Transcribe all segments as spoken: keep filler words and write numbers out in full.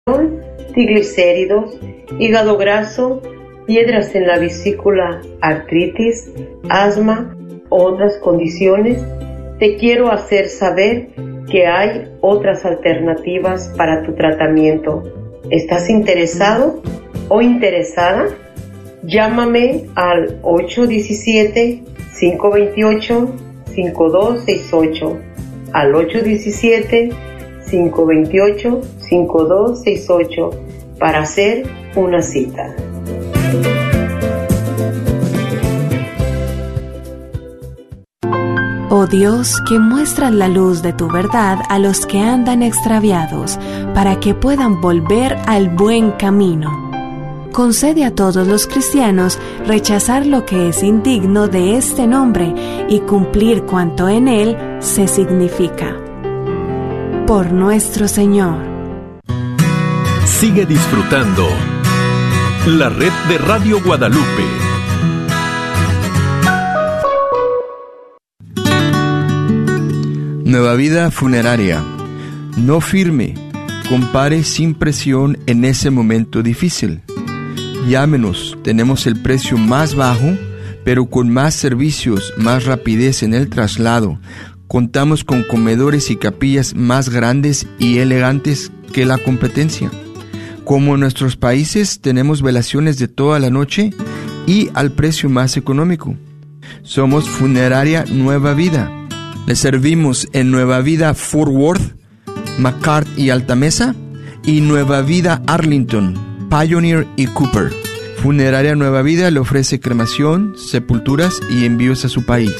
triglicéridos, hígado graso, piedras en la vesícula, artritis, asma o otras condiciones, te quiero hacer saber que hay otras alternativas para tu tratamiento. ¿Estás interesado o interesada? Llámame al ocho uno siete, cinco dos ocho, cinco dos seis ocho, al ocho uno siete, cinco dos ocho, cinco dos seis ocho para hacer una cita. Oh Dios, que muestras la luz de tu verdad a los que andan extraviados, para que puedan volver al buen camino. Concede a todos los cristianos rechazar lo que es indigno de este nombre y cumplir cuanto en él se significa. Por nuestro Señor. Sigue disfrutando la red de Radio Guadalupe. Nueva Vida Funeraria. No firme, compare sin presión en ese momento difícil. Llámenos, tenemos el precio más bajo, pero con más servicios, más rapidez en el traslado. Contamos con comedores y capillas más grandes y elegantes que la competencia. Como en nuestros países, tenemos velaciones de toda la noche y al precio más económico. Somos Funeraria Nueva Vida. Le servimos en Nueva Vida Fort Worth, McCart y Altamesa, y Nueva Vida Arlington, Pioneer y Cooper. Funeraria Nueva Vida le ofrece cremación, sepulturas y envíos a su país.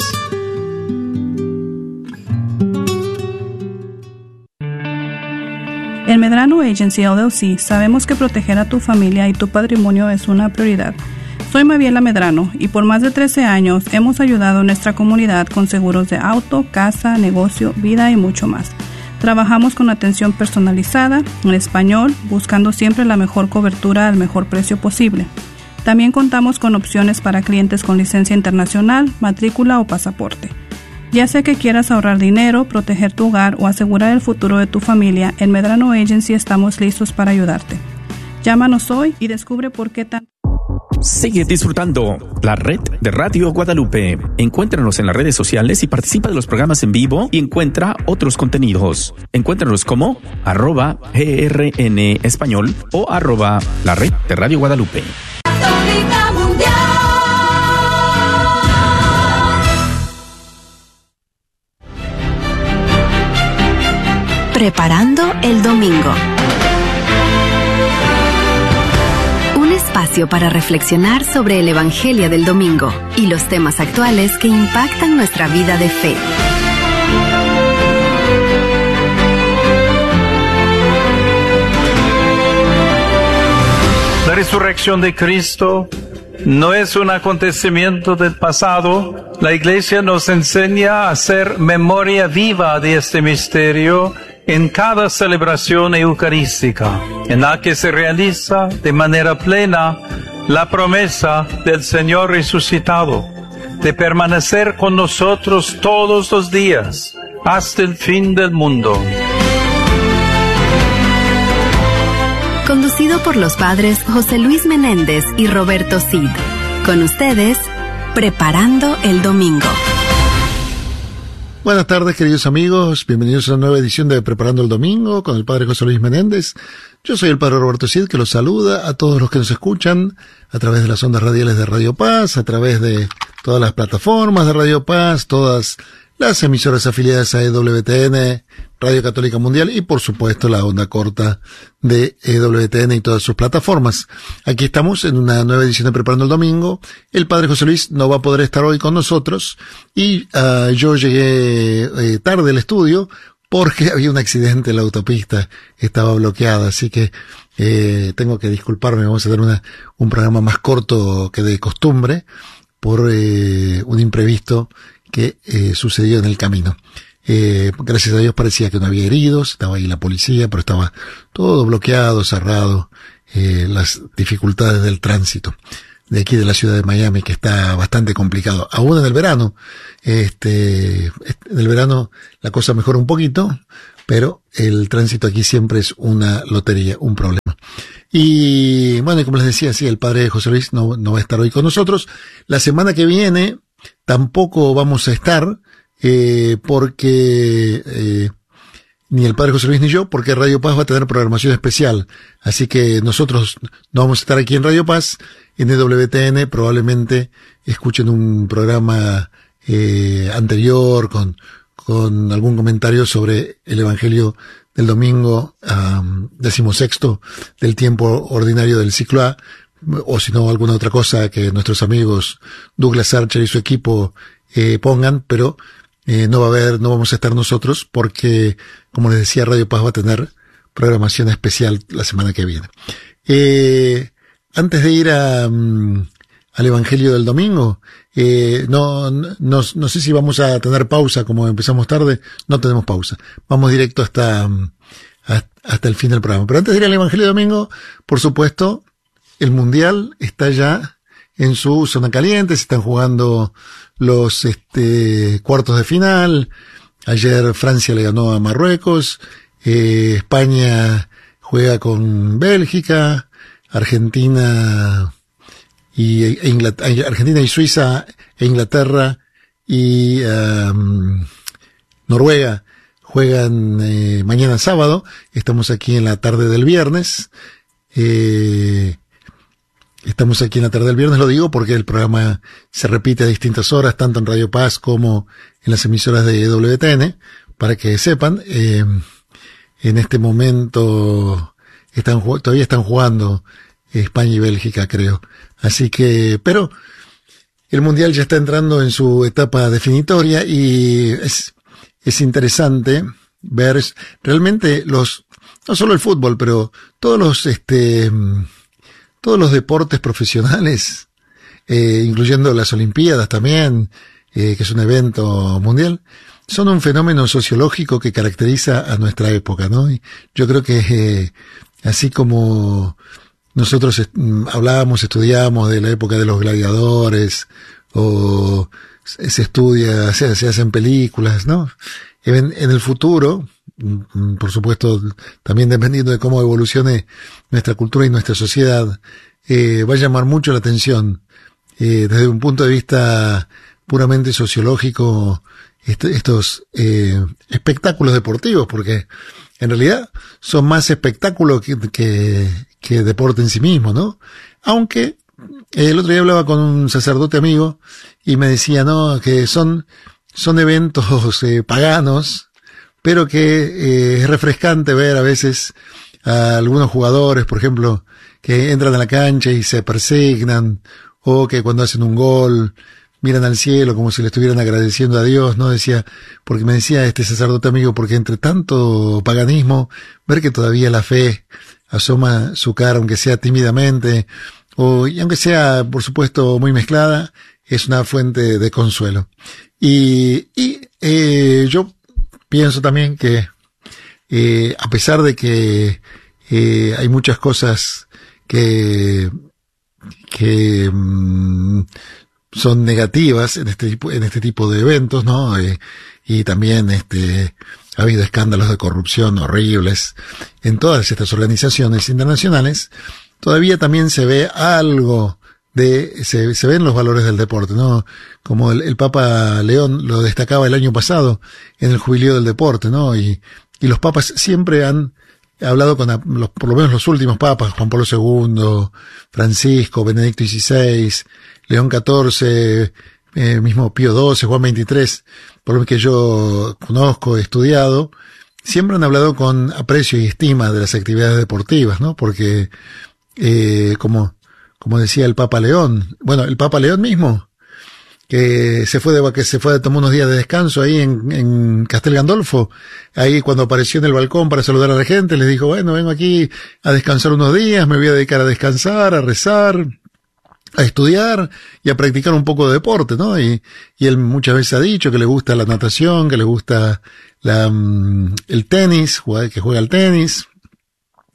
En Medrano Agency L L C sabemos que proteger a tu familia y tu patrimonio es una prioridad. Soy Maviela Medrano y por más de trece años hemos ayudado a nuestra comunidad con seguros de auto, casa, negocio, vida y mucho más. Trabajamos con atención personalizada, en español, buscando siempre la mejor cobertura al mejor precio posible. También contamos con opciones para clientes con licencia internacional, matrícula o pasaporte. Ya sea que quieras ahorrar dinero, proteger tu hogar o asegurar el futuro de tu familia, en Medrano Agency estamos listos para ayudarte. Llámanos hoy y descubre por qué tan... Sigue disfrutando la red de Radio Guadalupe. Encuéntranos en las redes sociales y participa de los programas en vivo y encuentra otros contenidos. Encuéntranos como arroba grn español o arroba la red de Radio Guadalupe. Preparando el domingo. Espacio para reflexionar sobre el Evangelio del domingo y los temas actuales que impactan nuestra vida de fe. La resurrección de Cristo no es un acontecimiento del pasado. La Iglesia nos enseña a hacer memoria viva de este misterio en cada celebración eucarística, en la que se realiza de manera plena la promesa del Señor resucitado, de permanecer con nosotros todos los días, hasta el fin del mundo. Conducido por los padres José Luis Menéndez y Roberto Cid. Con ustedes, Preparando el Domingo. Buenas tardes, queridos amigos. Bienvenidos a una nueva edición de Preparando el Domingo con el Padre José Luis Menéndez. Yo soy el Padre Roberto Cid, que los saluda a todos los que nos escuchan a través de las ondas radiales de Radio Paz, a través de todas las plataformas de Radio Paz, todas las emisoras afiliadas a E W T N, Radio Católica Mundial y, por supuesto, la onda corta de E W T N y todas sus plataformas. Aquí estamos en una nueva edición de Preparando el Domingo. El Padre José Luis no va a poder estar hoy con nosotros y uh, yo llegué eh, tarde al estudio porque había un accidente en la autopista, estaba bloqueada, así que eh, tengo que disculparme. Vamos a tener una, un programa más corto que de costumbre por eh, un imprevisto que eh, sucedió en el camino. Eh, gracias a Dios parecía que no había heridos, estaba ahí la policía, pero estaba todo bloqueado, cerrado, eh, las dificultades del tránsito de aquí de la ciudad de Miami, que está bastante complicado. Aún en el verano, este, en el verano la cosa mejora un poquito, pero el tránsito aquí siempre es una lotería, un problema. Y bueno, y como les decía, sí, el padre José Luis no, no va a estar hoy con nosotros. La semana que viene tampoco vamos a estar, eh, porque, eh, ni el padre José Luis ni yo, porque Radio Paz va a tener programación especial. Así que nosotros no vamos a estar aquí en Radio Paz. En E W T N probablemente escuchen un programa eh, anterior con, con algún comentario sobre el Evangelio del domingo um, decimosexto del tiempo ordinario del ciclo A, o si no alguna otra cosa que nuestros amigos Douglas Archer y su equipo eh, pongan, pero eh, no va a haber, no vamos a estar nosotros porque, como les decía, Radio Paz va a tener programación especial la semana que viene. Eh, antes de ir a, um, al Evangelio del domingo, eh, no, no, no sé si vamos a tener pausa, como empezamos tarde, no tenemos pausa. Vamos directo hasta, hasta el fin del programa. Pero antes de ir al Evangelio del domingo, por supuesto, el Mundial está ya en su zona caliente, se están jugando los, este, cuartos de final. Ayer Francia le ganó a Marruecos, eh, España juega con Bélgica, Argentina y e Inglaterra, Argentina y Suiza e Inglaterra y um, Noruega juegan eh, mañana sábado. Estamos aquí en la tarde del viernes. Eh, estamos aquí en la tarde del viernes, lo digo porque el programa se repite a distintas horas, tanto en Radio Paz como en las emisoras de E W T N, para que sepan. Eh, en este momento están todavía están jugando España y Bélgica, creo. Así que, pero el Mundial ya está entrando en su etapa definitoria y es, es interesante ver realmente los, no solo el fútbol, pero todos los, este, todos los deportes profesionales, eh, incluyendo las Olimpiadas también, eh, que es un evento mundial, son un fenómeno sociológico que caracteriza a nuestra época, ¿no? Y yo creo que, eh, así como nosotros est- hablábamos, estudiábamos de la época de los gladiadores, o se estudia, se, se hacen películas, ¿no? En, en el futuro, por supuesto, también dependiendo de cómo evolucione nuestra cultura y nuestra sociedad, eh, va a llamar mucho la atención, eh, desde un punto de vista puramente sociológico, est- estos eh, espectáculos deportivos, porque en realidad son más espectáculo que, que, que deporte en sí mismo, ¿no? Aunque el otro día hablaba con un sacerdote amigo y me decía, no, que son, son eventos eh, paganos, pero que eh, es refrescante ver a veces a algunos jugadores, por ejemplo, que entran a la cancha y se persignan, o que cuando hacen un gol miran al cielo como si le estuvieran agradeciendo a Dios, ¿no? Decía, porque me decía este sacerdote amigo, porque entre tanto paganismo, ver que todavía la fe asoma su cara, aunque sea tímidamente, o, y aunque sea, por supuesto, muy mezclada, es una fuente de consuelo. Y, y eh, yo pienso también que, eh, a pesar de que eh, hay muchas cosas que, que mmm, son negativas en este tipo, en este tipo de eventos, ¿no? Eh, y también, este, ha habido escándalos de corrupción horribles en todas estas organizaciones internacionales. Todavía también se ve algo de, se, se ven los valores del deporte, ¿no? Como el, el Papa León lo destacaba el año pasado en el Jubileo del Deporte, ¿no? Y, y los papas siempre han hablado con, los, por lo menos los últimos papas, Juan Pablo segundo, Francisco, Benedicto dieciséis, León catorce, eh, mismo Pío doce, Juan veintitrés, por lo que yo conozco, he estudiado, siempre han hablado con aprecio y estima de las actividades deportivas, ¿no? Porque, eh, como, como decía el Papa León, bueno, el Papa León mismo, que se fue de, que se fue, tomó unos días de descanso ahí en, en Castel Gandolfo, ahí cuando apareció en el balcón para saludar a la gente, les dijo, bueno, vengo aquí a descansar unos días, me voy a dedicar a descansar, a rezar, a estudiar y a practicar un poco de deporte, ¿no? Y, y él muchas veces ha dicho que le gusta la natación, que le gusta la, el tenis, que juega al tenis,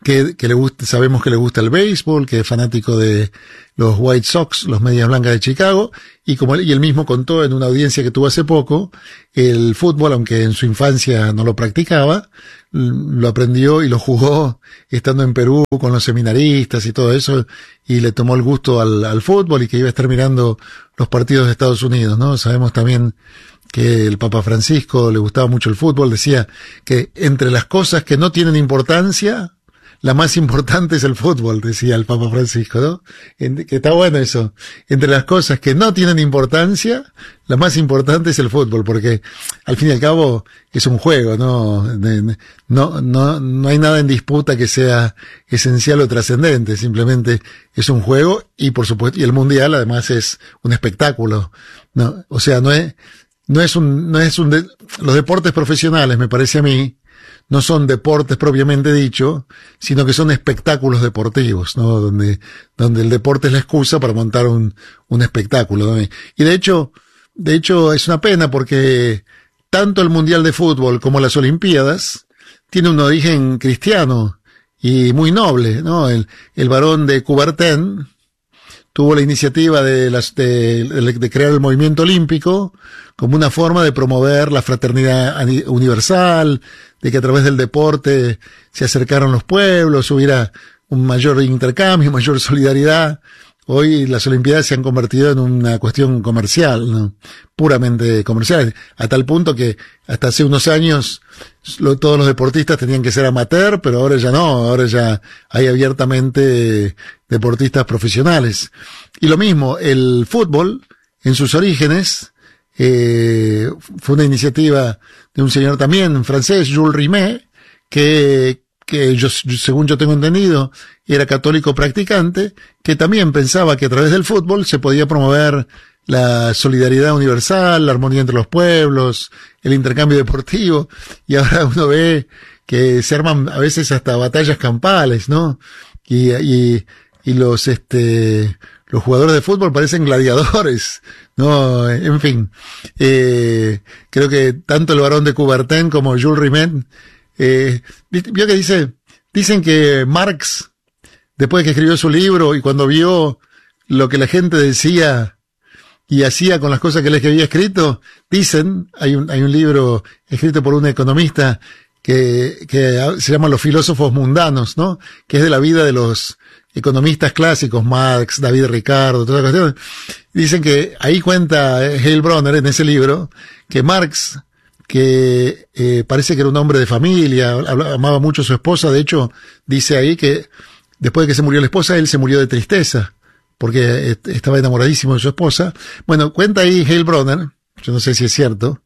que, que le gusta, sabemos que le gusta el béisbol, que es fanático de los White Sox, los Medias Blancas de Chicago, y como él, y él mismo contó en una audiencia que tuvo hace poco, el fútbol, aunque en su infancia no lo practicaba, lo aprendió y lo jugó estando en Perú con los seminaristas y todo eso, y le tomó el gusto al, al fútbol y que iba a estar mirando los partidos de Estados Unidos, ¿no? Sabemos también que el Papa Francisco le gustaba mucho el fútbol, decía que entre las cosas que no tienen importancia, la más importante es el fútbol, decía el Papa Francisco, ¿no? Que está bueno eso. Entre las cosas que no tienen importancia, la más importante es el fútbol, porque al fin y al cabo es un juego, ¿no? No, no, no hay nada en disputa que sea esencial o trascendente, simplemente es un juego y por supuesto, y el mundial además es un espectáculo, ¿no? O sea, no es, no es un, no es un, de, los deportes profesionales, me parece a mí, no son deportes propiamente dicho, sino que son espectáculos deportivos, ¿no? Donde, donde el deporte es la excusa para montar un, un espectáculo, ¿no? Y de hecho, de hecho es una pena porque tanto el Mundial de Fútbol como las Olimpiadas tiene un origen cristiano y muy noble, ¿no? El, el barón de Coubertin tuvo la iniciativa de, las, de, de crear el movimiento olímpico como una forma de promover la fraternidad universal, de que a través del deporte se acercaron los pueblos, hubiera un mayor intercambio, mayor solidaridad. Hoy las Olimpiadas se han convertido en una cuestión comercial, ¿no? Puramente comercial, a tal punto que hasta hace unos años lo, todos los deportistas tenían que ser amateur, pero ahora ya no, ahora ya hay abiertamente deportistas profesionales. Y lo mismo, el fútbol, en sus orígenes, eh, fue una iniciativa de un señor también francés, Jules Rimet, que que yo, según yo tengo entendido, era católico practicante, que también pensaba que a través del fútbol se podía promover la solidaridad universal, la armonía entre los pueblos, el intercambio deportivo, y ahora uno ve que se arman a veces hasta batallas campales, ¿no? Y, y, y los, este, los jugadores de fútbol parecen gladiadores, ¿no? En fin, eh, creo que tanto el barón de Coubertin como Jules Rimet, Eh, vio que dice, dicen que Marx, después de que escribió su libro y cuando vio lo que la gente decía y hacía con las cosas que les había escrito, dicen, hay un, hay un libro escrito por un economista que, que se llama Los filósofos mundanos, ¿no? Que es de la vida de los economistas clásicos, Marx, David Ricardo, toda la cuestión. Dicen que ahí cuenta Heilbronner en ese libro que Marx, que eh, parece que era un hombre de familia, amaba mucho a su esposa, de hecho dice ahí que después de que se murió la esposa, él se murió de tristeza, porque estaba enamoradísimo de su esposa. Bueno, cuenta ahí Heilbronner, yo no sé si es cierto,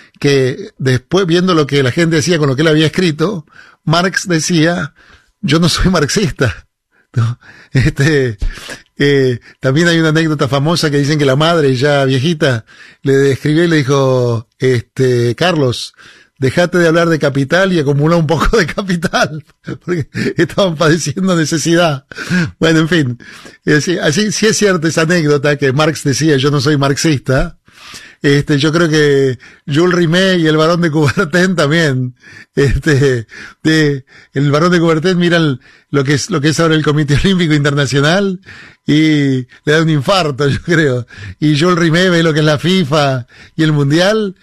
que después, viendo lo que la gente decía con lo que él había escrito, Marx decía, yo no soy marxista, ¿no? Este, eh, también hay una anécdota famosa que dicen que la madre, ya viejita, le escribió y le dijo, este, Carlos, dejate de hablar de capital y acumula un poco de capital, porque estaban padeciendo necesidad. Bueno, en fin, así, así sí es cierta esa anécdota que Marx decía, yo no soy marxista. Este, yo creo que Jules Rimet y el barón de Coubertin también, este, de, el barón de Coubertin mira el, lo que es, lo que es ahora el Comité Olímpico Internacional y le da un infarto, yo creo. Y Jules Rimet ve lo que es la FIFA y el Mundial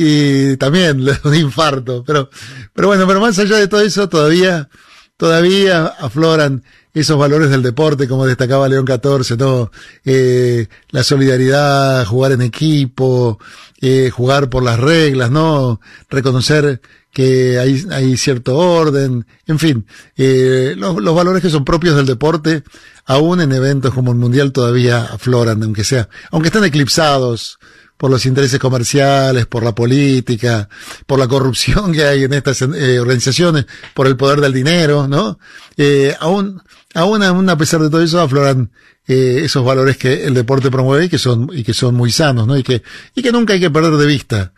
y también le da un infarto. Pero, pero bueno, pero más allá de todo eso, todavía, todavía afloran esos valores del deporte, como destacaba León catorce, ¿no? Eh, la solidaridad, jugar en equipo, eh, jugar por las reglas, ¿no? Reconocer que hay, hay cierto orden, en fin, eh, los, los valores que son propios del deporte, aún en eventos como el Mundial todavía afloran, aunque sea, aunque están eclipsados por los intereses comerciales, por la política, por la corrupción que hay en estas eh, organizaciones, por el poder del dinero, ¿no? Eh, aún, aún, aún a pesar de todo eso afloran eh, esos valores que el deporte promueve y que son, y que son muy sanos, ¿no? Y que, y que nunca hay que perder de vista.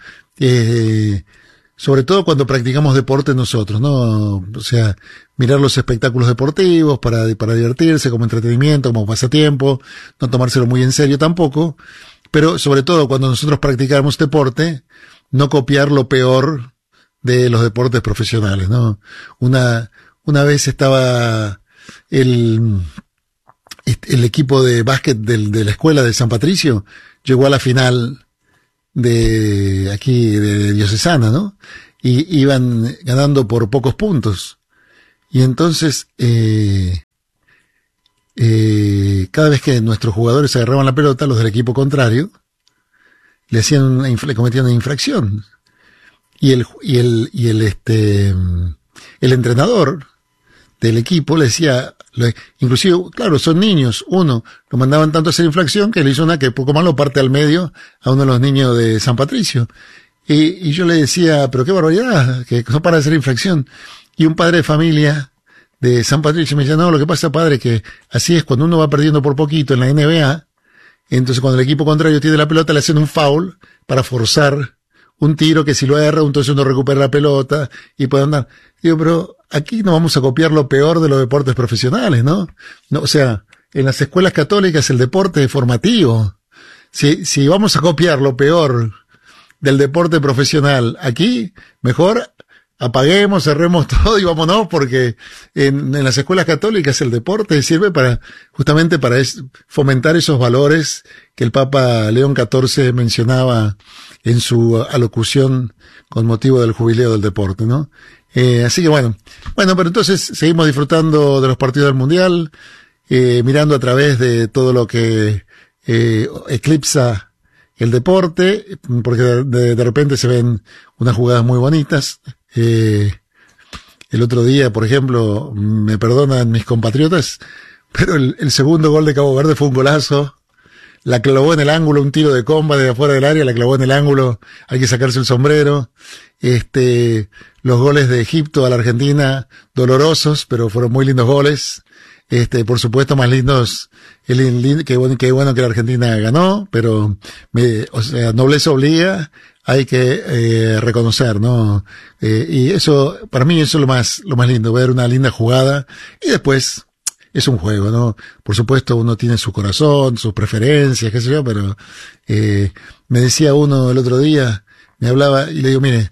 Eh, sobre todo cuando practicamos deporte nosotros, ¿no? O sea, mirar los espectáculos deportivos para, para divertirse, como entretenimiento, como pasatiempo, no tomárselo muy en serio tampoco. Pero sobre todo cuando nosotros practicamos deporte, no copiar lo peor de los deportes profesionales, ¿no? Una, una vez estaba el, el equipo de básquet del, de la escuela de San Patricio, llegó a la final de aquí de Diocesana, ¿no? Y iban ganando por pocos puntos. Y entonces, eh, eh, cada vez que nuestros jugadores agarraban la pelota, los del equipo contrario, le hacían una, le cometían una infracción. Y el, y el, y el, este, el entrenador del equipo le decía, le, inclusive, claro, son niños, uno, lo mandaban tanto a hacer infracción que le hizo una que poco más lo parte al medio a uno de los niños de San Patricio. Y, y yo le decía, pero qué barbaridad, que no para de hacer infracción. Y un padre de familia de San Patricio me decía, no, lo que pasa, padre, que así es cuando uno va perdiendo por poquito en la N B A, entonces cuando el equipo contrario tiene la pelota le hacen un foul para forzar un tiro que si lo erra, entonces uno recupera la pelota y puede andar. Digo, pero aquí no vamos a copiar lo peor de los deportes profesionales, ¿no? No, o sea, en las escuelas católicas el deporte es formativo. Si, si vamos a copiar lo peor del deporte profesional aquí, mejor apaguemos, cerremos todo y vámonos, porque en, en las escuelas católicas el deporte sirve para, justamente para es, fomentar esos valores que el Papa León catorce mencionaba en su alocución con motivo del jubileo del deporte, ¿no? Eh, así que bueno, bueno, pero entonces seguimos disfrutando de los partidos del Mundial, eh, mirando a través de todo lo que eh, eclipsa el deporte, porque de, de repente se ven unas jugadas muy bonitas. Eh, el otro día, por ejemplo, me perdonan mis compatriotas, pero el, el segundo gol de Cabo Verde fue un golazo. La clavó en el ángulo, un tiro de comba de afuera del área, la clavó en el ángulo, hay que sacarse el sombrero. Este, los goles de Egipto a la Argentina, dolorosos, pero fueron muy lindos goles. Este, por supuesto, más lindos, el, qué bueno, qué bueno que la Argentina ganó, pero, me, o sea, nobleza obliga, hay que, eh, reconocer, ¿no? Eh, y eso, para mí eso es lo más, lo más lindo, ver una linda jugada, y después, es un juego, ¿no? Por supuesto, uno tiene su corazón, sus preferencias, qué sé yo, pero, eh, me decía uno el otro día, me hablaba, y le digo, mire,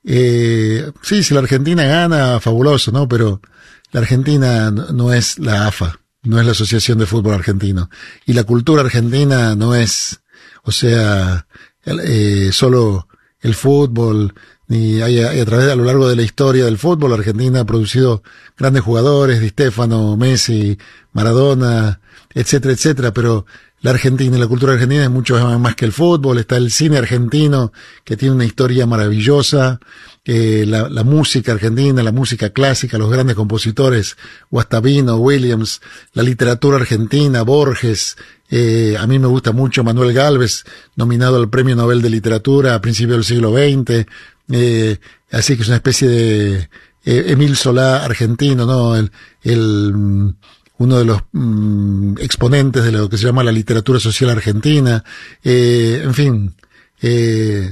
eh, sí, si la Argentina gana, fabuloso, ¿no? Pero, la Argentina no es la A F A, no es la Asociación de Fútbol Argentino. Y la cultura argentina no es, o sea, eh, solo el fútbol, ni hay, hay a través, a lo largo de la historia del fútbol, Argentina ha producido grandes jugadores, Di Stéfano, Messi, Maradona, etcétera, etcétera, pero la Argentina y la cultura argentina es mucho más que el fútbol. Está el cine argentino, que tiene una historia maravillosa, eh, la, la música argentina, la música clásica, los grandes compositores, Guastavino, Williams, la literatura argentina, Borges, eh, a mí me gusta mucho Manuel Gálvez, nominado al Premio Nobel de Literatura a principios del siglo veinte, eh, así que es una especie de eh, Emil Solá argentino, ¿no? El, el uno de los mm, exponentes de lo que se llama la literatura social argentina, eh, en fin, eh,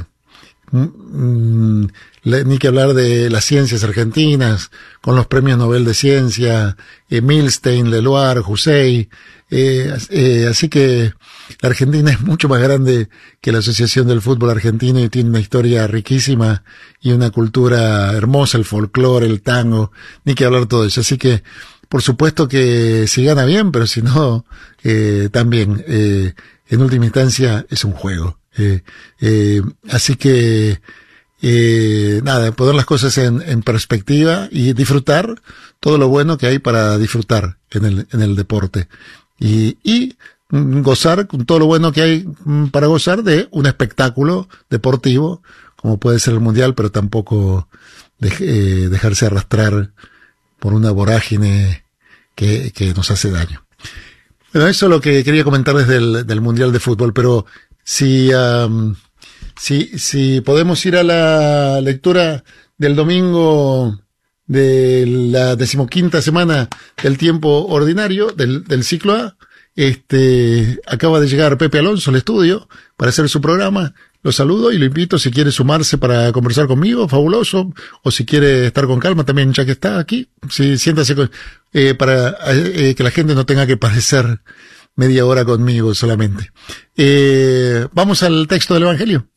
mm, le, ni que hablar de las ciencias argentinas, con los premios Nobel de Ciencia, eh, Milstein, Leloir, Hussein, eh, eh, así que la Argentina es mucho más grande que la Asociación del Fútbol Argentino y tiene una historia riquísima y una cultura hermosa, el folclore, el tango, ni que hablar todo eso, así que por supuesto que si gana bien, pero si no, eh, también, eh, en última instancia es un juego. Eh, eh, así que, eh, nada, poner las cosas en, en perspectiva y disfrutar todo lo bueno que hay para disfrutar en el, en el deporte. Y, y gozar con todo lo bueno que hay para gozar de un espectáculo deportivo, como puede ser el Mundial, pero tampoco de, eh, dejarse arrastrar por una vorágine que, que nos hace daño. Bueno, eso es lo que quería comentarles del, del Mundial de Fútbol, pero si, um, si, si podemos ir a la lectura del domingo de la decimoquinta semana del tiempo ordinario, del, del ciclo A, este, acaba de llegar Pepe Alonso al estudio para hacer su programa. Lo saludo y lo invito, si quiere sumarse para conversar conmigo, fabuloso, o si quiere estar con calma también, ya que está aquí, sí, siéntase con, eh, para eh, que la gente no tenga que padecer media hora conmigo solamente. Eh, vamos al texto del Evangelio.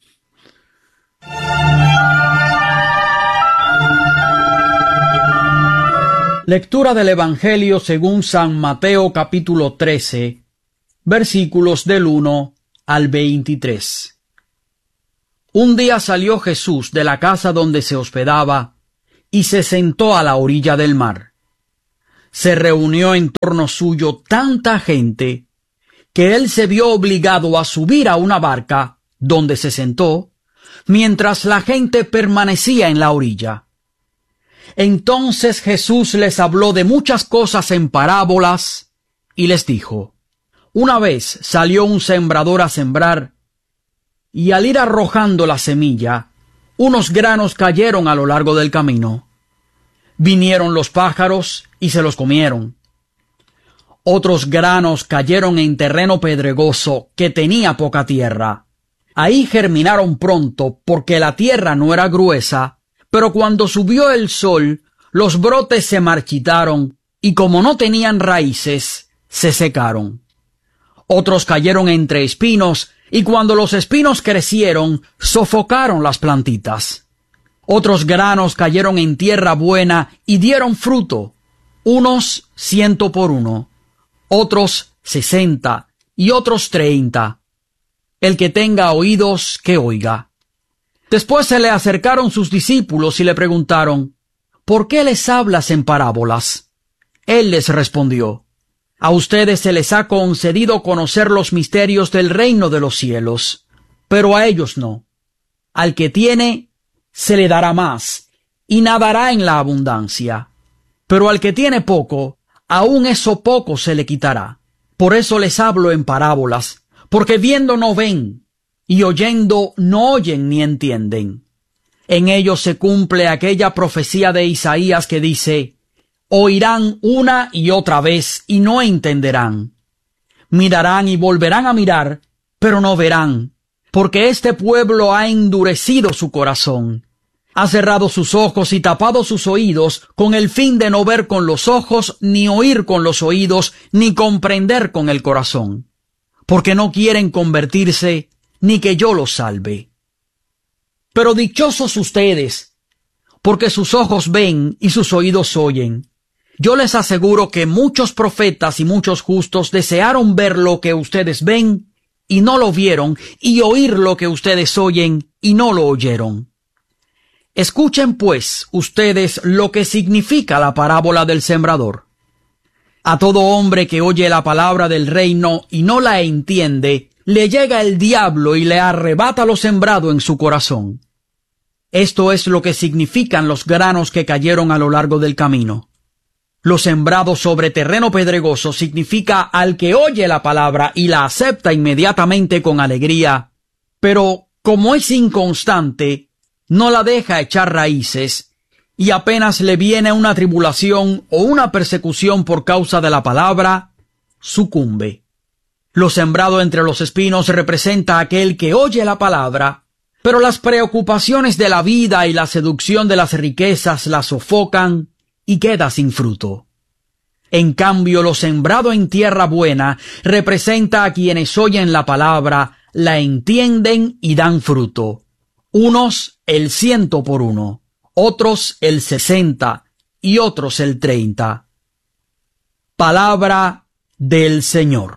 Lectura del Evangelio según San Mateo capítulo trece, versículos del uno al veintitrés. Un día salió Jesús de la casa donde se hospedaba y se sentó a la orilla del mar. Se reunió en torno suyo tanta gente que él se vio obligado a subir a una barca donde se sentó, mientras la gente permanecía en la orilla. Entonces Jesús les habló de muchas cosas en parábolas y les dijo: Una vez salió un sembrador a sembrar, y al ir arrojando la semilla, unos granos cayeron a lo largo del camino. Vinieron los pájaros y se los comieron. Otros granos cayeron en terreno pedregoso que tenía poca tierra. Ahí germinaron pronto porque la tierra no era gruesa, pero cuando subió el sol, los brotes se marchitaron y como no tenían raíces, se secaron. Otros cayeron entre espinos y cuando los espinos crecieron, sofocaron las plantitas. Otros granos cayeron en tierra buena y dieron fruto, unos ciento por uno, otros sesenta y otros treinta. El que tenga oídos, que oiga. Después se le acercaron sus discípulos y le preguntaron: ¿Por qué les hablas en parábolas? Él les respondió: A ustedes se les ha concedido conocer los misterios del reino de los cielos, pero a ellos no. Al que tiene, se le dará más, y nadará en la abundancia. Pero al que tiene poco, aún eso poco se le quitará. Por eso les hablo en parábolas, porque viendo no ven, y oyendo no oyen ni entienden. En ellos se cumple aquella profecía de Isaías que dice: Oirán una y otra vez y no entenderán. Mirarán y volverán a mirar, pero no verán, porque este pueblo ha endurecido su corazón. Ha cerrado sus ojos y tapado sus oídos con el fin de no ver con los ojos, ni oír con los oídos, ni comprender con el corazón, porque no quieren convertirse, ni que yo los salve. Pero dichosos ustedes, porque sus ojos ven y sus oídos oyen. Yo les aseguro que muchos profetas y muchos justos desearon ver lo que ustedes ven y no lo vieron, y oír lo que ustedes oyen y no lo oyeron. Escuchen pues ustedes lo que significa la parábola del sembrador. A todo hombre que oye la palabra del reino y no la entiende, le llega el diablo y le arrebata lo sembrado en su corazón. Esto es lo que significan los granos que cayeron a lo largo del camino. Lo sembrado sobre terreno pedregoso significa al que oye la palabra y la acepta inmediatamente con alegría, pero como es inconstante, no la deja echar raíces, y apenas le viene una tribulación o una persecución por causa de la palabra, sucumbe. Lo sembrado entre los espinos representa a aquel que oye la palabra, pero las preocupaciones de la vida y la seducción de las riquezas la sofocan y queda sin fruto. En cambio, lo sembrado en tierra buena representa a quienes oyen la palabra, la entienden y dan fruto. Unos el ciento por uno, otros el sesenta y otros el treinta. Palabra del Señor.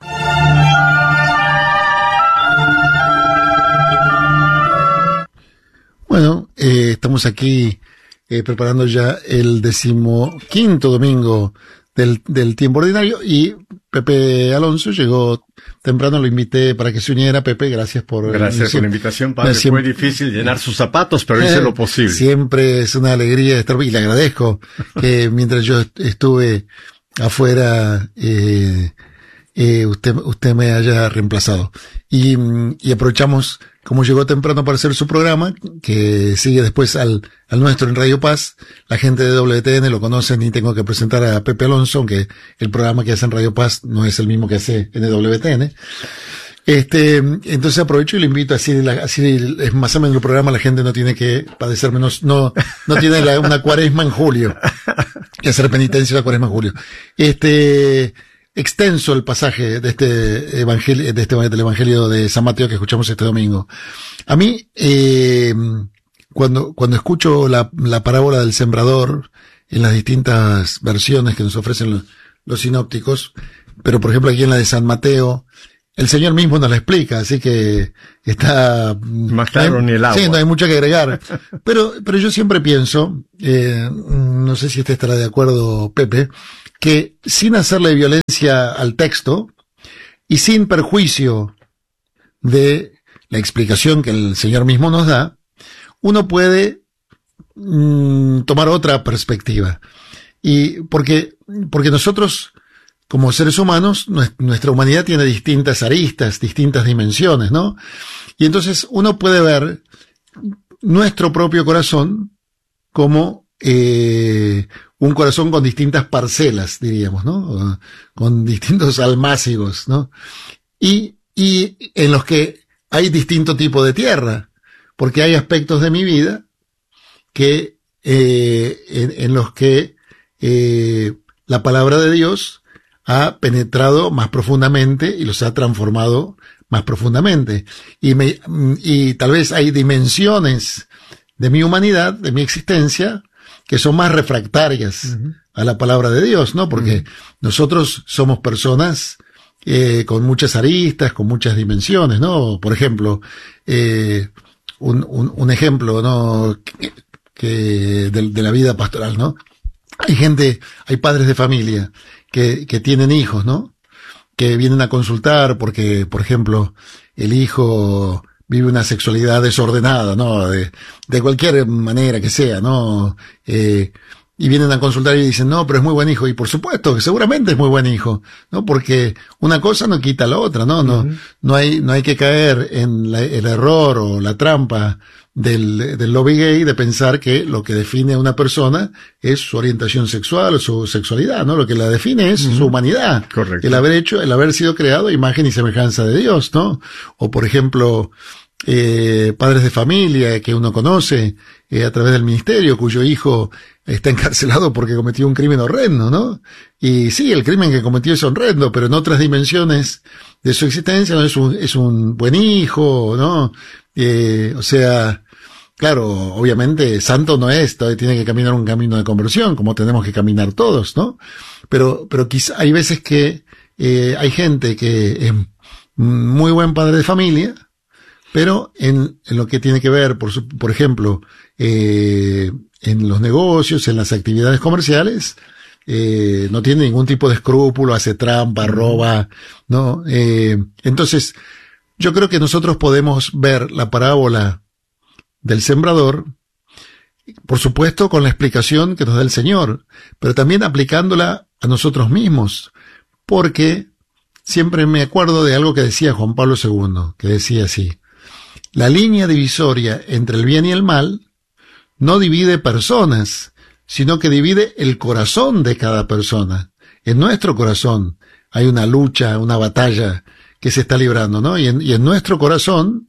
Bueno, eh, estamos aquí eh, preparando ya el decimoquinto domingo del, del tiempo ordinario, y Pepe Alonso llegó temprano, lo invité para que se uniera. Pepe, gracias por gracias eh, por la invitación, padre. Siempre, fue difícil llenar sus zapatos, pero hice lo posible. Siempre es una alegría estar, y le agradezco que mientras yo estuve afuera, eh, eh, usted, usted me haya reemplazado. Y, y aprovechamos, como llegó temprano para hacer su programa, que sigue después al, al nuestro en Radio Paz. La gente de W T N lo conocen y tengo que presentar a Pepe Alonso, aunque el programa que hace en Radio Paz no es el mismo que hace en W T N. Este, entonces aprovecho y le invito, así, así es más o menos el programa, la gente no tiene que padecer menos, no, no tiene la, una cuaresma en julio, que hacer penitencia la cuaresma en julio. Este, extenso el pasaje de este evangelio, de este, del evangelio de San Mateo que escuchamos este domingo. A mí, eh, cuando, cuando escucho la, la parábola del sembrador, en las distintas versiones que nos ofrecen los, los sinópticos, pero por ejemplo aquí en la de San Mateo, el Señor mismo nos la explica, así que está más claro hay, ni el agua. Sí, no hay mucho que agregar. Pero, pero yo siempre pienso, eh, no sé si usted estará de acuerdo, Pepe, que sin hacerle violencia al texto y sin perjuicio de la explicación que el Señor mismo nos da, uno puede mm, tomar otra perspectiva. Y porque, porque nosotros, como seres humanos, nuestra humanidad tiene distintas aristas, distintas dimensiones, ¿no? Y entonces uno puede ver nuestro propio corazón como eh, un corazón con distintas parcelas, diríamos, ¿no? Con distintos almácigos, ¿no? Y, y en los que hay distinto tipo de tierra, porque hay aspectos de mi vida que eh, en, en los que eh, la palabra de Dios ha penetrado más profundamente y los ha transformado más profundamente. Y, me, y tal vez hay dimensiones de mi humanidad, de mi existencia, que son más refractarias uh-huh. a la palabra de Dios, ¿no? Porque uh-huh. nosotros somos personas eh, con muchas aristas, con muchas dimensiones, ¿no? Por ejemplo, eh, un, un, un ejemplo, ¿no? Que, que de, de la vida pastoral, ¿no? Hay gente, hay padres de familia que, que tienen hijos, ¿no? Que vienen a consultar porque, por ejemplo, el hijo vive una sexualidad desordenada, ¿no? De, de cualquier manera que sea, ¿no? Eh, y vienen a consultar y dicen, no, pero es muy buen hijo. Y por supuesto, que seguramente es muy buen hijo, ¿no? Porque una cosa no quita la otra, ¿no? No, uh-huh. no hay, no hay que caer en la, el error o la trampa del, del lobby gay de pensar que lo que define a una persona es su orientación sexual o su sexualidad, ¿no? Lo que la define es uh-huh. su humanidad. Correcto. El haber hecho, el haber sido creado a imagen y semejanza de Dios, ¿no? O por ejemplo, eh, padres de familia que uno conoce eh, a través del ministerio, cuyo hijo está encarcelado porque cometió un crimen horrendo, ¿no? Y sí, el crimen que cometió es horrendo, pero en otras dimensiones de su existencia no es un, es un buen hijo, ¿no? Eh, o sea, claro, obviamente santo no es, todavía tiene que caminar un camino de conversión, como tenemos que caminar todos, ¿no? Pero, pero quizá hay veces que eh, hay gente que es muy buen padre de familia, pero en, en lo que tiene que ver, por, su, por ejemplo, eh, en los negocios, en las actividades comerciales, eh, no tiene ningún tipo de escrúpulo, hace trampa, roba, ¿no? Eh, entonces, yo creo que nosotros podemos ver la parábola del sembrador, por supuesto con la explicación que nos da el Señor, pero también aplicándola a nosotros mismos, porque siempre me acuerdo de algo que decía Juan Pablo segundo, que decía así: la línea divisoria entre el bien y el mal no divide personas, sino que divide el corazón de cada persona. En nuestro corazón hay una lucha, una batalla que se está librando, ¿no? Y en, y en nuestro corazón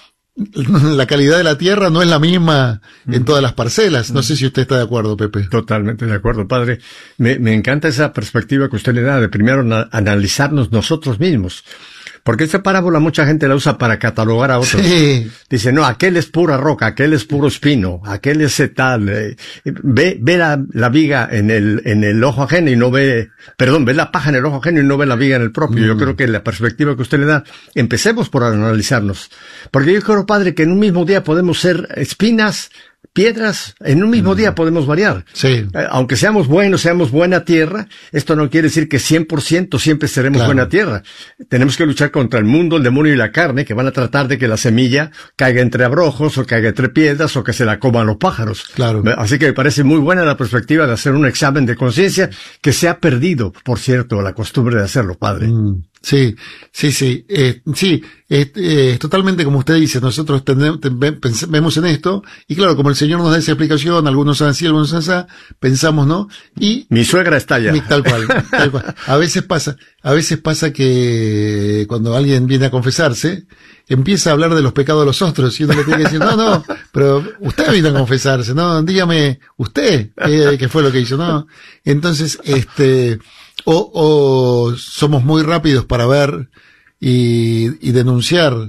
la calidad de la tierra no es la misma en todas las parcelas. No sé si usted está de acuerdo, Pepe. Totalmente de acuerdo, padre. Me, me encanta esa perspectiva que usted le da de primero na- analizarnos nosotros mismos. Porque esta parábola mucha gente la usa para catalogar a otros. Sí. Dice, no, aquel es pura roca, aquel es puro espino, aquel es tal. Eh, ve, ve la, la viga en el, en el ojo ajeno y no ve, perdón, ve la paja en el ojo ajeno y no ve la viga en el propio. Mm. Yo creo que la perspectiva que usted le da, empecemos por analizarnos. Porque yo creo, padre, que en un mismo día podemos ser espinas, piedras, en un mismo mm. día podemos variar. Sí. Eh, aunque seamos buenos, seamos buena tierra, esto no quiere decir que cien por ciento siempre seremos claro. buena tierra. Tenemos que luchar contra el mundo, el demonio y la carne, que van a tratar de que la semilla caiga entre abrojos, o caiga entre piedras, o que se la coman los pájaros. Claro. Así que me parece muy buena la perspectiva de hacer un examen de conciencia, que se ha perdido, por cierto, la costumbre de hacerlo, padre. Mm. Sí, sí, sí, eh, sí, es eh, totalmente como usted dice, nosotros tenemos, ten, pens, vemos en esto, y claro, como el Señor nos da esa explicación, algunos son así, algunos son así, pensamos, ¿no? Y mi suegra está allá. Tal cual, tal cual. A veces pasa, a veces pasa que cuando alguien viene a confesarse, empieza a hablar de los pecados de los otros, y uno le tiene que decir, no, no, pero usted vino a confesarse, no, dígame usted qué, qué fue lo que hizo, no. Entonces, este, O, o somos muy rápidos para ver y, y denunciar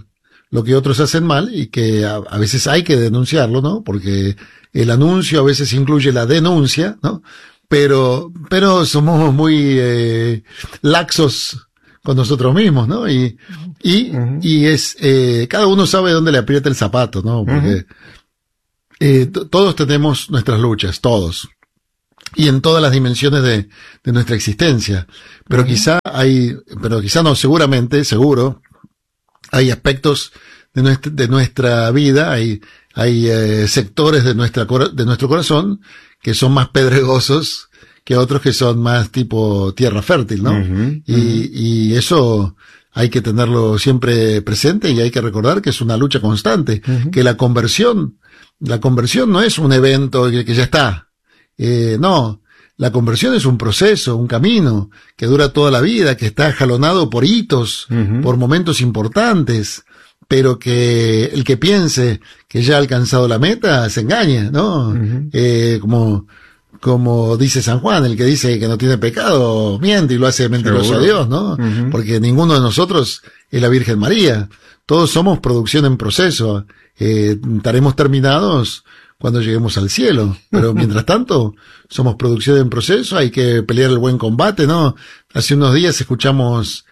lo que otros hacen mal y que a, a veces hay que denunciarlo, ¿no? Porque el anuncio a veces incluye la denuncia, ¿no? Pero, pero somos muy, eh, laxos con nosotros mismos, ¿no? Y, y, uh-huh. y es, eh, cada uno sabe dónde le aprieta el zapato, ¿no? Porque, uh-huh. eh, t- todos tenemos nuestras luchas, todos. Y en todas las dimensiones de, de nuestra existencia. Pero uh-huh. quizá hay, pero quizá no, seguramente, seguro, hay aspectos de nuestra, de nuestra vida, hay, hay, eh, sectores de nuestra, de nuestro corazón que son más pedregosos que otros que son más tipo tierra fértil, ¿no? Uh-huh, y, uh-huh. y eso hay que tenerlo siempre presente y hay que recordar que es una lucha constante, uh-huh. que la conversión, la conversión no es un evento que, que ya está, eh, no, la conversión es un proceso, un camino que dura toda la vida, que está jalonado por hitos, uh-huh. por momentos importantes, pero que el que piense que ya ha alcanzado la meta se engaña, ¿no? Uh-huh. Eh, como, como dice San Juan, el que dice que no tiene pecado miente y lo hace mentiroso Seguro. a Dios, ¿no? Uh-huh. Porque ninguno de nosotros es la Virgen María. Todos somos producción en proceso. Eh, estaremos terminados cuando lleguemos al cielo. Pero mientras tanto, somos producción en proceso, hay que pelear el buen combate, ¿no? Hace unos días escuchamos,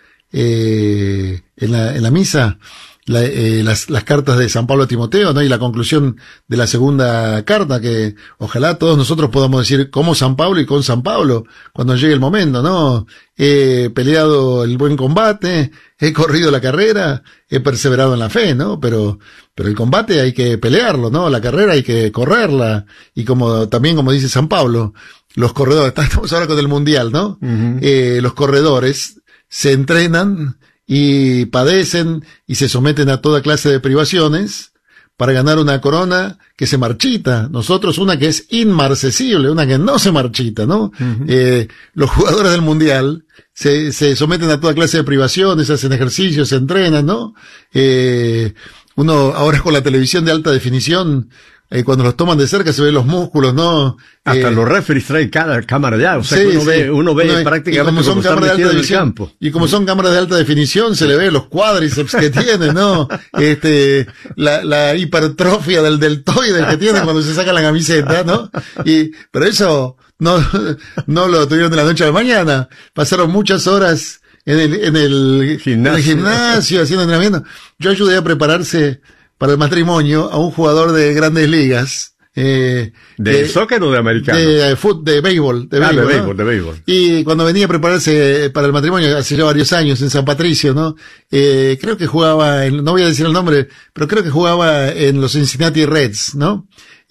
eh, en la, en la misa, La, eh, las, las cartas de San Pablo a Timoteo, ¿no? Y la conclusión de la segunda carta, que ojalá todos nosotros podamos decir como San Pablo y con San Pablo, cuando llegue el momento, ¿no? He peleado el buen combate, he corrido la carrera, he perseverado en la fe, ¿no? Pero, pero el combate hay que pelearlo, ¿no? La carrera hay que correrla. Y como, también como dice San Pablo, los corredores, estamos ahora con el mundial, ¿no? Uh-huh. Eh, los corredores se entrenan y padecen y se someten a toda clase de privaciones para ganar una corona que se marchita. Nosotros una que es inmarcesible, una que no se marchita, ¿no? Uh-huh. Eh, los jugadores del mundial se, se someten a toda clase de privaciones, hacen ejercicios, se entrenan, ¿no? Eh, uno ahora con la televisión de alta definición, Eh, cuando los toman de cerca se ven los músculos, ¿no? Hasta eh, los referees traen cada cámara ya, o sea sí, que uno, sí. ve, uno ve uno, prácticamente como son cámaras de alta definición, campo. Y como son cámaras de alta definición, se le ve los cuádriceps que tienen, ¿no? Este, la, la hipertrofia del deltoide que tienen cuando se saca la camiseta, ¿no? Y, pero eso no, no lo tuvieron de la noche a la mañana. Pasaron muchas horas en el, en el gimnasio, en el gimnasio haciendo entrenamiento. Yo ayudé a prepararse para el matrimonio a un jugador de Grandes Ligas. Eh, ¿De, de soccer o de americano? De, fut, de béisbol. De ah, béisbol, de béisbol, ¿no? de béisbol. Y cuando venía a prepararse para el matrimonio, hace ya varios años, en San Patricio, ¿no? Eh, creo que jugaba, en, no voy a decir el nombre, pero creo que jugaba en los Cincinnati Reds, ¿no?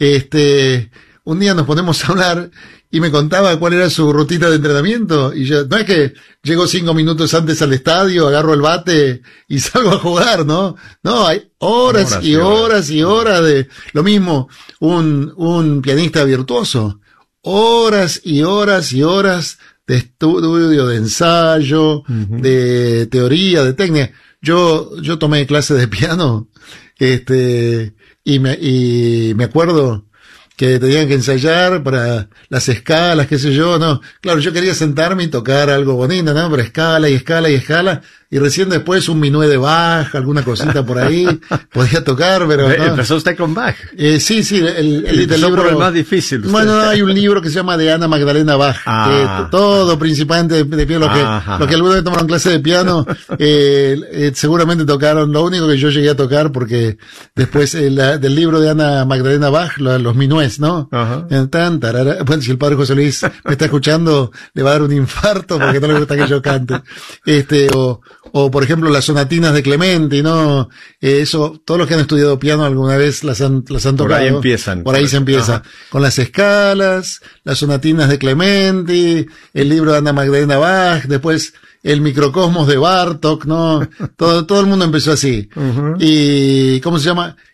Este, un día nos ponemos a hablar y me contaba cuál era su rutita de entrenamiento, y yo, no es que llego cinco minutos antes al estadio, agarro el bate y salgo a jugar, ¿no? No, hay horas, horas y horas, horas y horas de, lo mismo, un, un pianista virtuoso, horas y horas y horas de estudio, de ensayo, uh-huh. de teoría, de técnica. Yo, yo tomé clase de piano, este, y me, y me acuerdo que tenían que ensayar para las escalas, qué sé yo, no. Claro, yo quería sentarme y tocar algo bonito, ¿no? Pero escala y escala y escala, y recién después un minué de Bach, alguna cosita por ahí, podía tocar, pero no. ¿Empezó usted con Bach? Eh, sí, sí, el, el, el libro... por el más difícil. Usted. Bueno, hay un libro que se llama de Ana Magdalena Bach, ah, que todo principante de, de piano, lo que, ajá. lo que alguna vez tomaron clase de piano, eh, eh, seguramente tocaron, lo único que yo llegué a tocar, porque después eh, la, del libro de Ana Magdalena Bach, lo, los minués, ¿no? Ajá. Tan, tarara, bueno, si el padre José Luis me está escuchando, le va a dar un infarto porque no le gusta que yo cante. Este, o, o por ejemplo las sonatinas de Clementi, ¿no? Eh, eso, todos los que han estudiado piano alguna vez las han, las han tocado. Por ahí empiezan. Por ahí se empieza. Ajá. Con las escalas, las sonatinas de Clementi, el libro de Ana Magdalena Bach, después el microcosmos de Bartók, ¿no? Todo, todo el mundo empezó así. Uh-huh. Y, ¿cómo se llama?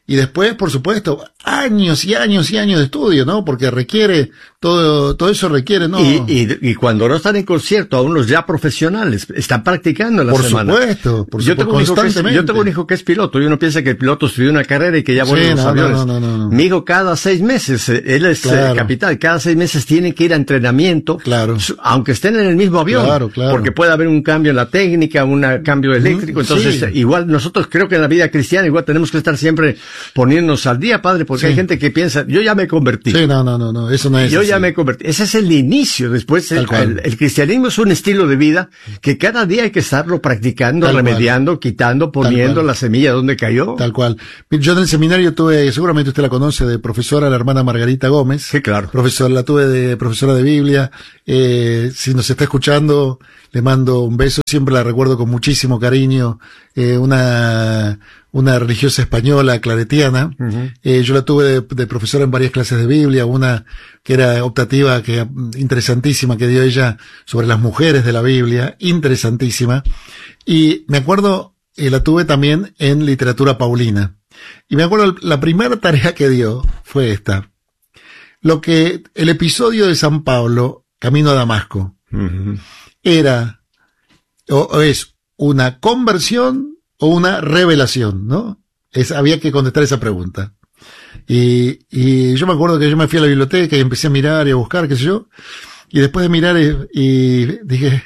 Y después, por supuesto, años y años y años de estudio, ¿no? Porque requiere, todo, todo eso requiere, ¿no? Y, y, y cuando no están en concierto, aún los ya profesionales, están practicando en la por semana. Supuesto, por yo supuesto, tengo constantemente. Es, yo tengo un hijo que es piloto, y uno piensa que el piloto estudió una carrera y que ya vuelve sí, a los no, aviones. No, no, no, no. Mi hijo cada seis meses, él es claro. el capitán, cada seis meses tiene que ir a entrenamiento, claro. aunque estén en el mismo avión. Claro, claro. Porque puede haber un cambio en la técnica, un cambio eléctrico. Entonces, sí. igual nosotros creo que en la vida cristiana igual tenemos que estar siempre poniéndonos al día, padre, porque sí. hay gente que piensa, yo ya me convertí. Sí, no, no, no, no, eso no es Yo así. ya me convertí. Ese es el inicio. Después, el, el, el cristianismo es un estilo de vida que cada día hay que estarlo practicando, Tal remediando, cual. quitando, poniendo la semilla donde cayó. Tal cual. Yo en el seminario tuve, seguramente usted la conoce, de profesora, la hermana Margarita Gómez. Sí, claro. Profesora, la tuve de profesora de Biblia. Eh, si nos está escuchando, le mando un beso. Siempre la recuerdo con muchísimo cariño. Eh, una, una religiosa española, claretiana. Uh-huh. Eh, yo la tuve de, de profesora en varias clases de Biblia, una que era optativa, que interesantísima, que dio ella sobre las mujeres de la Biblia, interesantísima. Y me acuerdo, eh, la tuve también en literatura paulina. Y me acuerdo, la primera tarea que dio fue esta. Lo que, el episodio de San Pablo, camino a Damasco, uh-huh. era, o, o es una conversión o una revelación, ¿no? Es, había que contestar esa pregunta. Y, y yo me acuerdo que yo me fui a la biblioteca y empecé a mirar y a buscar, qué sé yo, y después de mirar y, y dije,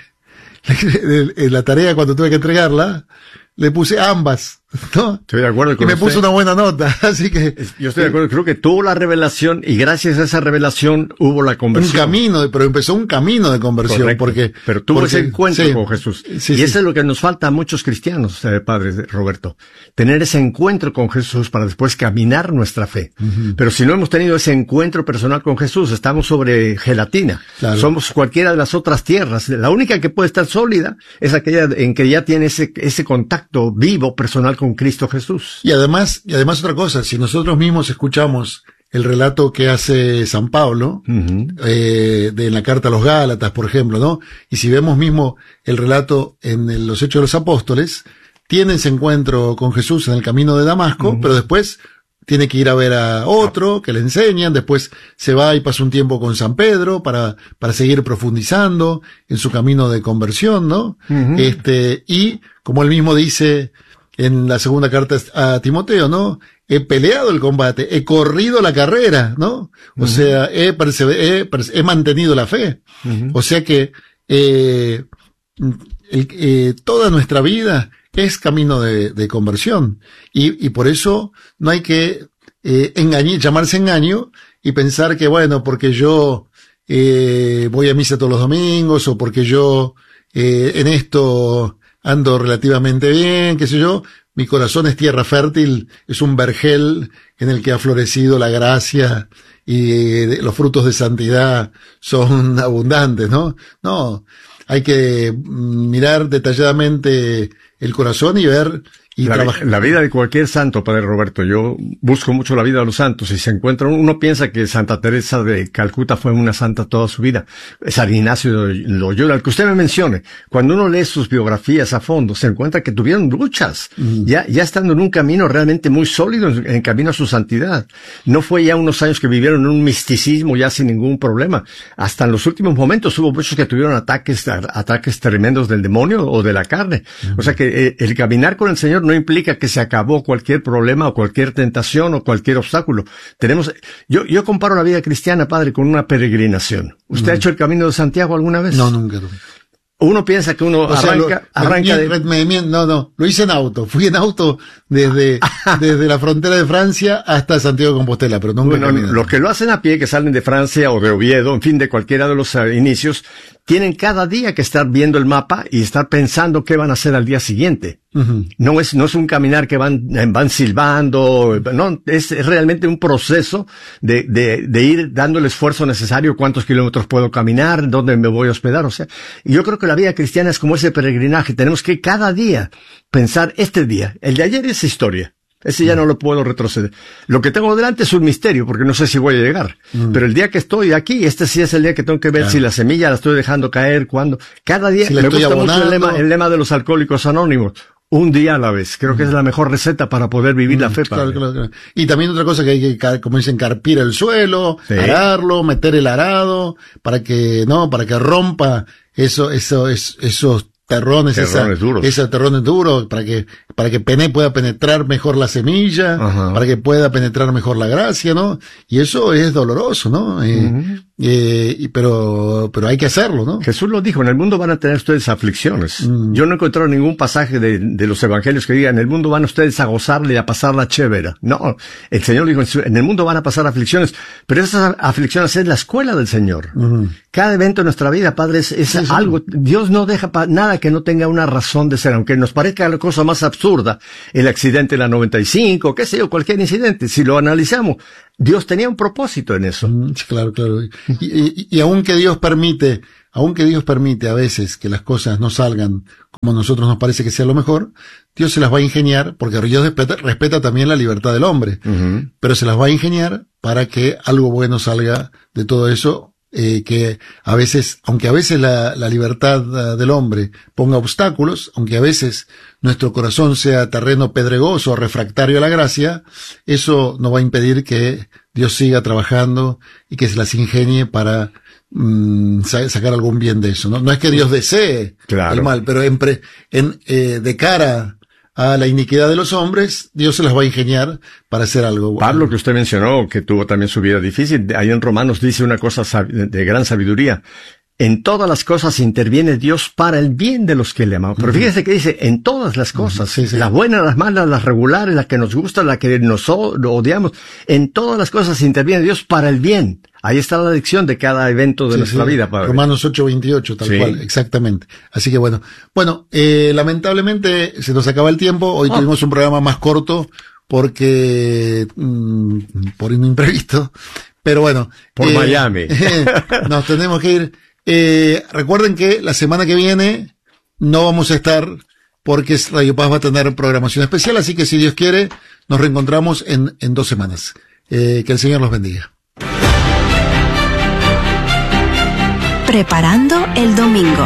en la tarea cuando tuve que entregarla, le puse ambas, ¿no? Estoy de acuerdo con Y me usted. puso una buena nota, así que... Yo estoy de acuerdo, creo que tuvo la revelación y gracias a esa revelación hubo la conversión. Un camino, pero empezó un camino de conversión, Correcto. porque... Pero tuvo porque, ese encuentro sí, con Jesús. Sí, y sí. eso es lo que nos falta a muchos cristianos, eh, padre Roberto. Tener ese encuentro con Jesús para después caminar nuestra fe. Uh-huh. Pero si no hemos tenido ese encuentro personal con Jesús, estamos sobre gelatina. Claro. Somos cualquiera de las otras tierras. La única que puede estar sólida es aquella en que ya tiene ese, ese contacto vivo, personal con Cristo Jesús. Y además, y además otra cosa, si nosotros mismos escuchamos el relato que hace San Pablo, uh-huh. eh, de en la carta a los Gálatas, por ejemplo, ¿no? Y si vemos mismo el relato en el, los Hechos de los Apóstoles, tiene ese encuentro con Jesús en el camino de Damasco, uh-huh. pero después tiene que ir a ver a otro que le enseñan, después se va y pasa un tiempo con San Pedro para, para seguir profundizando en su camino de conversión, ¿no? Uh-huh. Este, y como él mismo dice en la segunda carta a Timoteo, ¿no? He peleado el combate, he corrido la carrera, ¿no? O uh-huh. sea, he, persever- he, perse- he mantenido la fe. Uh-huh. O sea que, eh, el, eh, toda nuestra vida es camino de, de conversión. Y, y por eso no hay que, eh, engañar, llamarse engaño y pensar que, bueno, porque yo, eh, voy a misa todos los domingos o porque yo, eh, en esto, ando relativamente bien, qué sé yo, mi corazón es tierra fértil, es un vergel en el que ha florecido la gracia y los frutos de santidad son abundantes, ¿no? No, hay que mirar detalladamente el corazón y ver y la, trabajar. La vida de cualquier santo, padre Roberto, yo busco mucho la vida de los santos y se encuentra, uno piensa que Santa Teresa de Calcuta fue una santa toda su vida, San Ignacio de Loyola, el que usted me mencione, cuando uno lee sus biografías a fondo, se encuentra que tuvieron luchas, mm. ya, ya estando en un camino realmente muy sólido, en, en camino a su santidad. No fue ya unos años que vivieron en un misticismo ya sin ningún problema. Hasta en los últimos momentos hubo muchos que tuvieron ataques, ataques tremendos del demonio o de la carne. Mm. O sea que eh, el caminar con el Señor no implica que se acabó cualquier problema o cualquier tentación o cualquier obstáculo. Tenemos, yo, yo comparo la vida cristiana, padre, con una peregrinación. ¿Usted mm. ha hecho el Camino de Santiago alguna vez? No, nunca. nunca. Uno piensa que uno o arranca, sea, lo, me, arranca de... me, me, no, no, lo hice en auto. Fui en auto desde, desde la frontera de Francia hasta Santiago de Compostela, pero nunca. Bueno, los que lo hacen a pie, que salen de Francia o de Oviedo, en fin, de cualquiera de los uh, inicios, tienen cada día que estar viendo el mapa y estar pensando qué van a hacer al día siguiente. Uh-huh. No es, no es un caminar que van, van silbando, no, es, es realmente un proceso de, de, de ir dando el esfuerzo necesario, cuántos kilómetros puedo caminar, dónde me voy a hospedar, o sea, yo creo que la vida cristiana es como ese peregrinaje, tenemos que cada día pensar este día, el de ayer es historia. Ese ya no lo puedo retroceder. Lo que tengo delante es un misterio, porque no sé si voy a llegar. Mm. Pero el día que estoy aquí, este sí es el día que tengo que ver claro. si la semilla la estoy dejando caer, cuándo. Cada día, si me gusta abonando. mucho el lema, el lema de los alcohólicos anónimos. Un día a la vez. Creo que es la mejor receta para poder vivir mm, la fe. Claro, claro, claro. Y también otra cosa que hay que, como dicen, carpir el suelo, sí. ararlo, meter el arado, para que, no, para que rompa eso, eso, es, esos terrones, terrones esa, duros. Ese terrones duros, para que, para que pene pueda penetrar mejor la semilla, Ajá. para que pueda penetrar mejor la gracia, ¿no? Y eso es doloroso, ¿no? Eh, uh-huh. eh, y, pero, pero hay que hacerlo, ¿no? Jesús lo dijo, en el mundo van a tener ustedes aflicciones. Mm. Yo no he encontrado ningún pasaje de, de los evangelios que diga, en el mundo van ustedes a gozarle y a pasarla chévere. No, el Señor dijo, en el mundo van a pasar aflicciones, pero esas aflicciones es la escuela del Señor. Uh-huh. Cada evento en nuestra vida, Padre, es, es sí, sí. algo, Dios no deja pa, nada que no tenga una razón de ser, aunque nos parezca la cosa más absurda, el accidente en la noventa y cinco, qué sé yo, cualquier incidente, si lo analizamos, Dios tenía un propósito en eso. Mm, claro, claro. Y, y, y aunque Dios permite, aunque Dios permite a veces que las cosas no salgan como a nosotros nos parece que sea lo mejor, Dios se las va a ingeniar, porque Dios respeta, respeta también la libertad del hombre, uh-huh. pero se las va a ingeniar para que algo bueno salga de todo eso. Eh, que a veces, aunque a veces la, la libertad uh, del hombre ponga obstáculos, aunque a veces nuestro corazón sea terreno pedregoso o refractario a la gracia, eso no va a impedir que Dios siga trabajando y que se las ingenie para mm, sa- sacar algún bien de eso, ¿no? No es que Dios desee claro. el mal, pero en, pre, en eh, de cara a la iniquidad de los hombres, Dios se las va a ingeniar para hacer algo bueno. Pablo, que usted mencionó, que tuvo también su vida difícil, ahí en Romanos dice una cosa de gran sabiduría. En todas las cosas interviene Dios para el bien de los que le amamos. Pero fíjese que dice, en todas las cosas, sí, sí. las buenas, las malas, las regulares, las que nos gustan, las que nos odiamos, en todas las cosas interviene Dios para el bien. Ahí está la lección de cada evento de sí, nuestra sí. vida, Padre. Romanos ocho veintiocho, tal sí. cual, exactamente. Así que bueno, bueno, eh, lamentablemente se nos acaba el tiempo. Hoy oh. tuvimos un programa más corto porque, mmm, por un imprevisto. Pero bueno. Por eh, Miami. nos tenemos que ir. Eh, recuerden que la semana que viene no vamos a estar porque Radio Paz va a tener programación especial, así que si Dios quiere, nos reencontramos en, en dos semanas. Eh, que el Señor los bendiga. Preparando el domingo.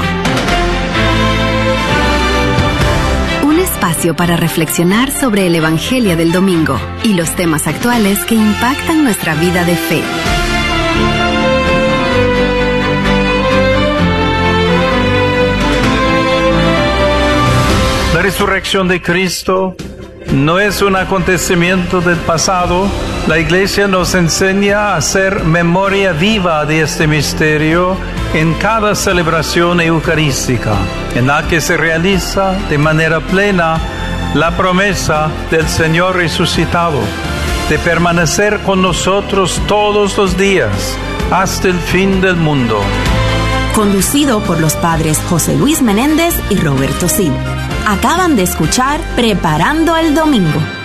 Un espacio para reflexionar sobre el Evangelio del domingo y los temas actuales que impactan nuestra vida de fe. La resurrección de Cristo no es un acontecimiento del pasado. La Iglesia nos enseña a hacer memoria viva de este misterio en cada celebración eucarística, en la que se realiza de manera plena la promesa del Señor resucitado de permanecer con nosotros todos los días hasta el fin del mundo. Conducido por los padres José Luis Menéndez y Roberto Cid. Acaban de escuchar Preparando el Domingo.